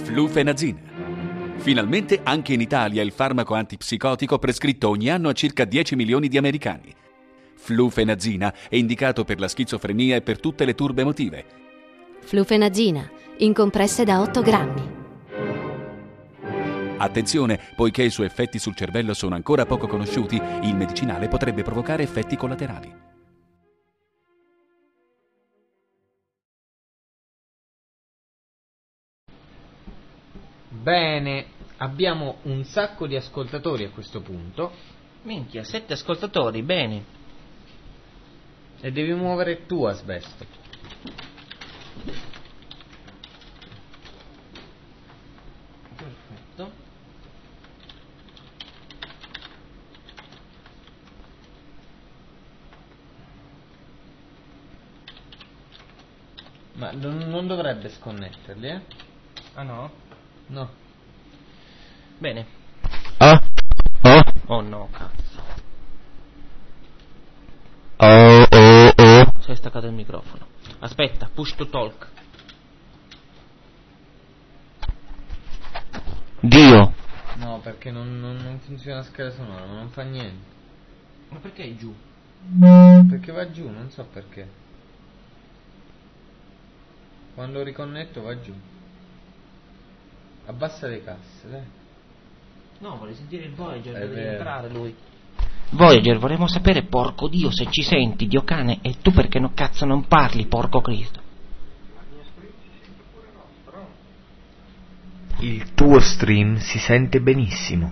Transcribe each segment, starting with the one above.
Flufenazina. Finalmente anche in Italia il farmaco antipsicotico prescritto ogni anno a circa 10 milioni di americani. Flufenazina è indicato per la schizofrenia e per tutte le turbe emotive. Flufenazina, in compresse da 8 grammi. Attenzione, poiché i suoi effetti sul cervello sono ancora poco conosciuti, il medicinale potrebbe provocare effetti collaterali. Bene, abbiamo un sacco di ascoltatori a questo punto. Minchia, 7 ascoltatori, bene. E devi muovere tu, Asbesto. Perfetto. Ma non dovrebbe sconnetterli, eh? Ah no? No. Bene. Oh No, cazzo. oh. Si è staccato il microfono. Aspetta, push to talk. Dio. No, perché non funziona la scheda sonora, ma non fa niente. Ma perché è giù? Perché va giù, non so perché. Quando riconnetto va giù. Abbassa le casse, dai. No, vuole sentire il Voyager, È deve vero. entrare lui. Voyager, vorremmo sapere, porco Dio, se ci senti, Dio cane, e tu perché no cazzo non parli, porco Cristo? Il tuo stream si sente benissimo.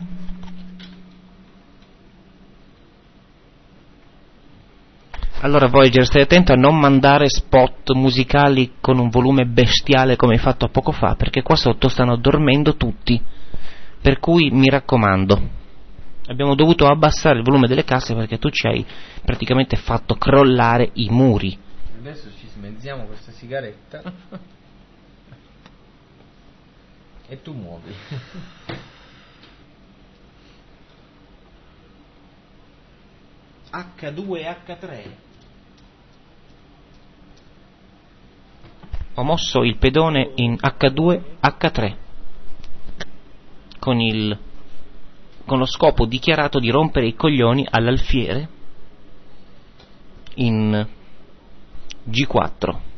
Allora Voyager, stai attento a non mandare spot musicali con un volume bestiale come hai fatto poco fa, perché qua sotto stanno dormendo tutti, per cui mi raccomando. Abbiamo dovuto abbassare il volume delle casse perché tu ci hai praticamente fatto crollare i muri. Adesso ci smezziamo questa sigaretta. E tu muovi. H2 e H3. Ho mosso il pedone in H2, H3 con lo scopo dichiarato di rompere i coglioni all'alfiere in G4.